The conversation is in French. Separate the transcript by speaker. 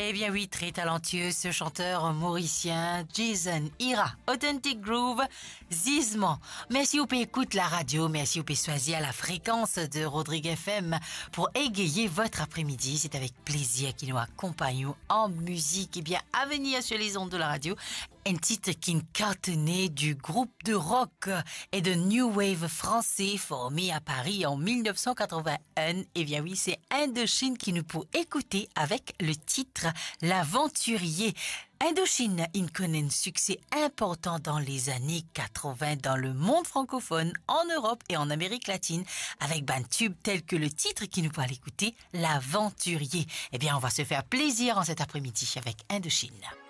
Speaker 1: Eh bien oui, très talentueux, ce chanteur mauricien, Jason Ira, Authentic Groove, Zizman. Merci vous écouter la radio, merci vous choisir la fréquence de Rodrigue FM pour égayer votre après-midi. C'est avec plaisir qu'il nous accompagne en musique. Eh bien, à venir sur les ondes de la radio, un titre qui cartonnait du groupe de rock et de new wave français formé à Paris en 1981. Eh bien oui, c'est Indochine qui nous peut écouter avec le titre L'Aventurier. Indochine, il connaît un succès important dans les années 80 dans le monde francophone, en Europe et en Amérique latine, avec ban tubes tels que le titre qui nous peut l'écouter, L'Aventurier. Eh bien, on va se faire plaisir en cet après-midi avec Indochine.